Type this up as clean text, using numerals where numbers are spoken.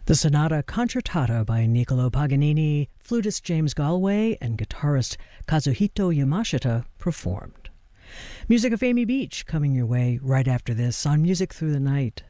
The Sonata Concertata by Niccolò Paganini, flutist James Galway, and guitarist Kazuhito Yamashita performed. Music of Amy Beach coming your way right after this on Music Through the Night.